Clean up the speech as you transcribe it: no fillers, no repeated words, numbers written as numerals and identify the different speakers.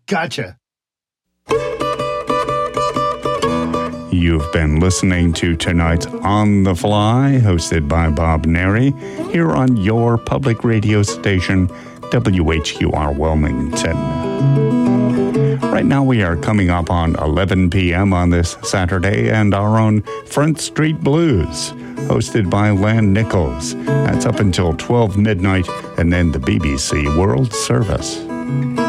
Speaker 1: Gotcha.
Speaker 2: You've been listening to tonight's On the Fly, hosted by Bob Neri, here on your public radio station, WHQR Wilmington. Right now we are coming up on 11 p.m. on this Saturday, and our own Front Street Blues, hosted by Lan Nichols. That's up until 12 midnight, and then the BBC World Service.